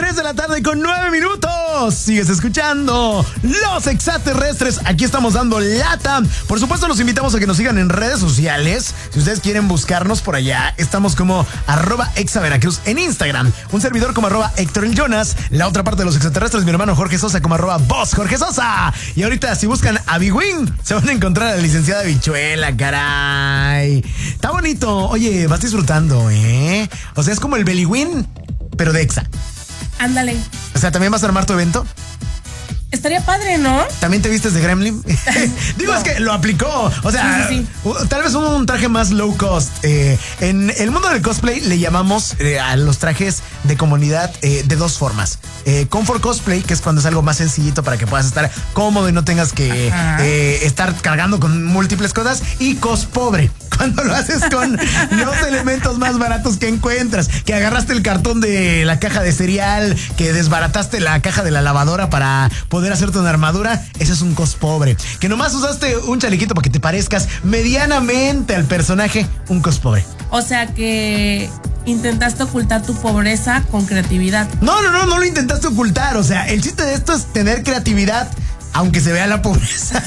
3 de la tarde con 9 minutos. Sigues escuchando Los Extraterrestres. Aquí estamos dando lata. Por supuesto, los invitamos a que nos sigan en redes sociales. Si ustedes quieren buscarnos por allá, estamos como @exaveracruz en Instagram. Un servidor como Héctor el Jonas. La otra parte de Los Extraterrestres, mi hermano Jorge Sosa como @Boss Jorge Sosa. Y ahorita, si buscan a Big Win, se van a encontrar a la licenciada Bichuela, caray. Está bonito. Oye, vas disfrutando, ¿eh? O sea, es como el Belly Win, pero de Exa. Ándale. O sea, ¿también vas a armar tu evento? Estaría padre, ¿no? ¿También te vistes de Gremlin? Digo, no. Es que lo aplicó. O sea, sí. Tal vez un traje más low cost. En el mundo del cosplay le llamamos a los trajes de comunidad de dos formas. Comfort cosplay, que es cuando es algo más sencillito para que puedas estar cómodo y no tengas que estar cargando con múltiples cosas. Y cospobre, cuando lo haces con los elementos más baratos que encuentras. Que agarraste el cartón de la caja de cereal, que desbarataste la caja de la lavadora para poder hacerte una armadura. Ese es un cospobre. Que nomás usaste un chalequito para que te parezcas medianamente al personaje. Un cospobre. O sea que intentaste ocultar tu pobreza con creatividad. No lo intentaste ocultar. O sea, el chiste de esto es tener creatividad, aunque se vea la pobreza.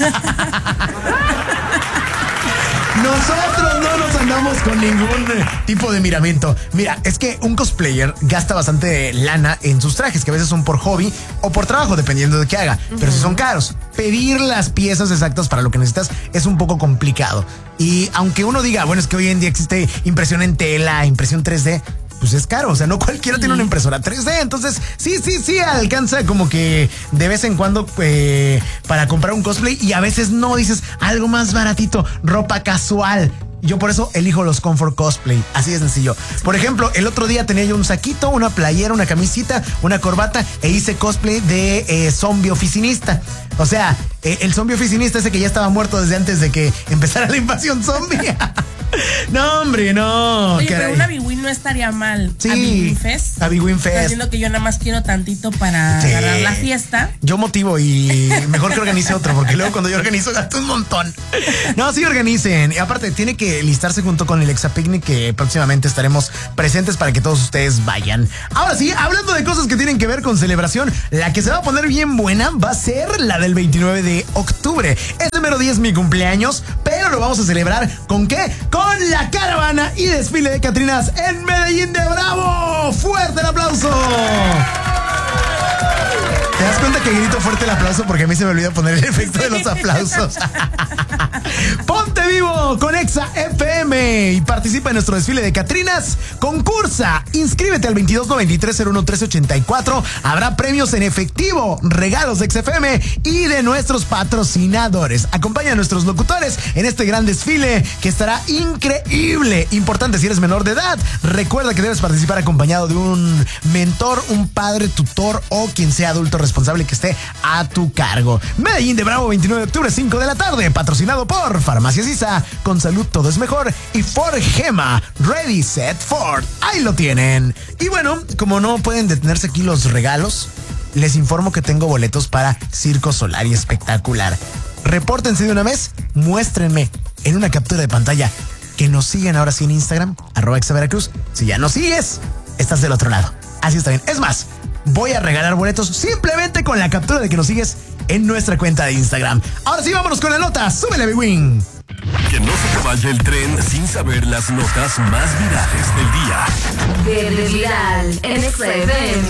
Nosotros no nos andamos con ningún tipo de miramiento. Mira, es que un cosplayer gasta bastante lana en sus trajes, que a veces son por hobby o por trabajo, dependiendo de qué haga. Pero si son caros, pedir las piezas exactas para lo que necesitas es un poco complicado. Y aunque uno diga, bueno, es que hoy en día existe impresión en tela, impresión 3D, pues es caro, o sea, no cualquiera tiene una impresora 3D, entonces sí, alcanza como que de vez en cuando para comprar un cosplay y a veces no, dices algo más baratito, ropa casual. Yo por eso elijo los comfort cosplay, así de sencillo. Por ejemplo, el otro día tenía yo un saquito, una playera, una camisita, una corbata e hice cosplay de zombie oficinista. O sea, el zombie oficinista ese que ya estaba muerto desde antes de que empezara la invasión zombie. No, hombre, no. Oye, caray. Pero una Big Win no estaría mal. Sí, a Big Win Fest. A Big Win Fest. Está haciendo que yo nada más quiero tantito para agarrar la fiesta. Yo motivo y mejor que organice otro, porque luego cuando yo organizo gasto un montón. No, sí organicen. Y aparte, tiene que listarse junto con el Exapicnic, que próximamente estaremos presentes para que todos ustedes vayan. Ahora sí, hablando de cosas que tienen que ver con celebración, la que se va a poner bien buena va a ser la del 29 de octubre. Este mero día es mi cumpleaños, pero lo vamos a celebrar ¿con qué? Con la caravana y desfile de Catrinas en Medellín de Bravo. ¡Fuerte el aplauso! ¿Te das cuenta que grito fuerte el aplauso? Porque a mí se me olvida poner el efecto de los aplausos. Ponte vivo con Exa FM y participa en nuestro desfile de Catrinas. Concursa, inscríbete al 2293-011384. Habrá premios en efectivo, regalos de Exa FM y de nuestros patrocinadores. Acompaña a nuestros locutores en este gran desfile que estará increíble. Importante, si eres menor de edad, recuerda que debes participar acompañado de un mentor, un padre, tutor o quien sea adulto responsable que esté a tu cargo. Medellín de Bravo, 29 de octubre, 5 de la tarde, patrocinado por Farmacias ISA, con salud todo es mejor, y Ford Gema, Ready, Set, Ford. Ahí lo tienen. Y bueno, como no pueden detenerse aquí los regalos, les informo que tengo boletos para Circo Solar y Espectacular. Repórtense de una vez, muéstrenme en una captura de pantalla que nos siguen ahora sí en Instagram, @exaveracruz. Si ya nos sigues, estás del otro lado. Así está bien. Es más, voy a regalar boletos simplemente con la captura de que nos sigues en nuestra cuenta de Instagram. Ahora sí, vámonos con la nota. Súbele, Big Win. Que no se te vaya el tren sin saber las notas más virales del día. Viral en XFM.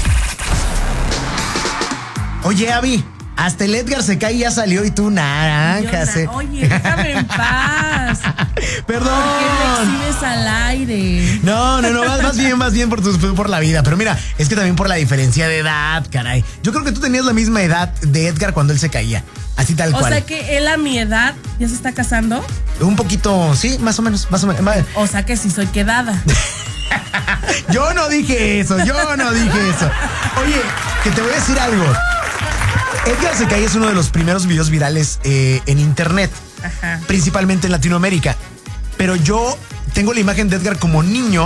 Oye, Abby, hasta el Edgar se cae y ya salió y tú naranjas. Oye, déjame en paz. Perdón. ¿Por qué me exhibes al aire? No, más bien por la vida. Pero mira, es que también por la diferencia de edad, caray. Yo creo que tú tenías la misma edad de Edgar cuando él se caía. Así tal cual. O sea que él a mi edad ya se está casando. Un poquito, sí, más o menos. O sea que sí soy quedada. Yo no dije eso. Oye, que te voy a decir algo. Edgar se caía es uno de los primeros videos virales en internet. Ajá. Principalmente en Latinoamérica. Pero yo tengo la imagen de Edgar como niño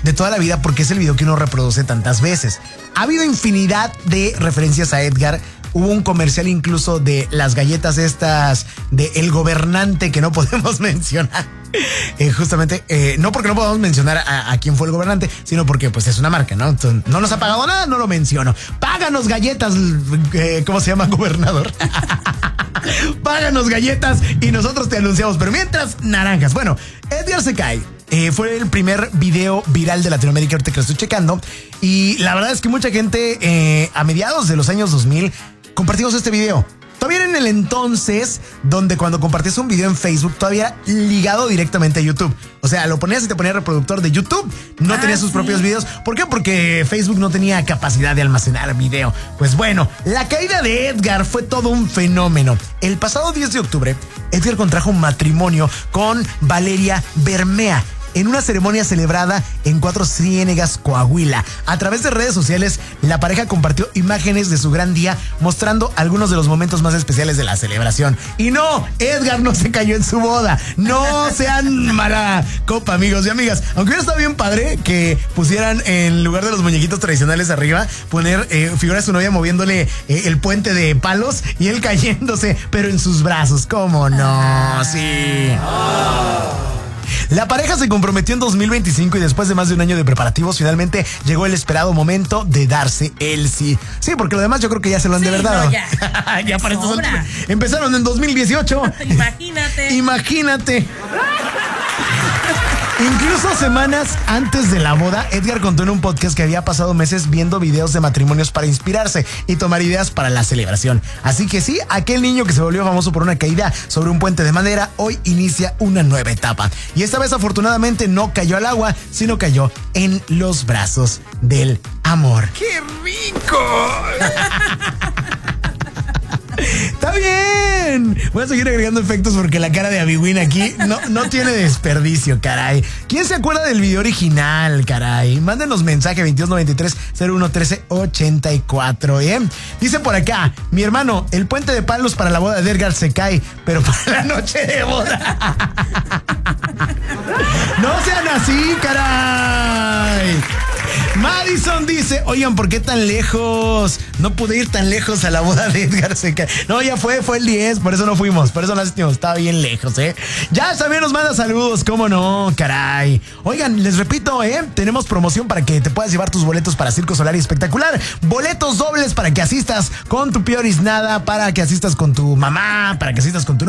de toda la vida porque es el video que uno reproduce tantas veces. Ha habido infinidad de referencias a Edgar. Hubo un comercial incluso de las galletas estas de El Gobernante que no podemos mencionar. Justamente, no porque no podamos mencionar a quién fue el gobernante, sino porque pues es una marca, ¿no? Entonces, no nos ha pagado nada, no lo menciono. Páganos galletas, ¿cómo se llama, gobernador? Páganos galletas y nosotros te anunciamos. Pero mientras, naranjas. Bueno, Edgar se cae. Fue el primer video viral de Latinoamérica ahorita que lo estoy checando. Y la verdad es que mucha gente a mediados de los años 2000 compartimos este video. Todavía en el entonces, donde cuando compartías un video en Facebook, todavía ligado directamente a YouTube. O sea, lo ponías y te ponía reproductor de YouTube. No tenía sus propios videos. ¿Por qué? Porque Facebook no tenía capacidad de almacenar video. Pues bueno, la caída de Edgar fue todo un fenómeno. El pasado 10 de octubre, Edgar contrajo matrimonio con Valeria Bermea en una ceremonia celebrada en Cuatro Ciénegas, Coahuila. A través de redes sociales, la pareja compartió imágenes de su gran día, mostrando algunos de los momentos más especiales de la celebración. Y no, Edgar no se cayó en su boda. No sean mala copa, amigos y amigas. Aunque hubiera estado bien padre que pusieran, en lugar de los muñequitos tradicionales arriba, poner figura de su novia moviéndole el puente de palos y él cayéndose, pero en sus brazos. ¿Cómo no? Sí. La pareja se comprometió en 2025 y después de más de un año de preparativos, finalmente llegó el esperado momento de darse el sí. Sí, porque lo demás yo creo que ya se lo han de verdad. No, ya. Ya para estos empezaron en 2018. Imagínate. Incluso semanas antes de la boda, Edgar contó en un podcast que había pasado meses viendo videos de matrimonios para inspirarse y tomar ideas para la celebración. Así que sí, aquel niño que se volvió famoso por una caída sobre un puente de madera, hoy inicia una nueva etapa. Y esta vez afortunadamente no cayó al agua, sino cayó en los brazos del amor. ¡Qué rico! ¡Está bien! Voy a seguir agregando efectos porque la cara de Abiwin aquí no tiene desperdicio, caray. ¿Quién se acuerda del video original, caray? Mándenos mensaje 2293-011384, ¿eh? Dice por acá, mi hermano, el puente de palos para la boda de Edgar se cae, pero para la noche de boda. ¡No sean así, caray! Madison dice, oigan, ¿por qué tan lejos? No pude ir tan lejos a la boda de Edgar Seca. No, ya fue el 10, por eso no fuimos, por eso no asistimos, estaba bien lejos, ¿eh? Ya también nos manda saludos, ¿cómo no? Caray. Oigan, les repito, tenemos promoción para que te puedas llevar tus boletos para Circo Solar y Espectacular. Boletos dobles para que asistas con tu Pioris Nada, para que asistas con tu mamá, para que asistas con tu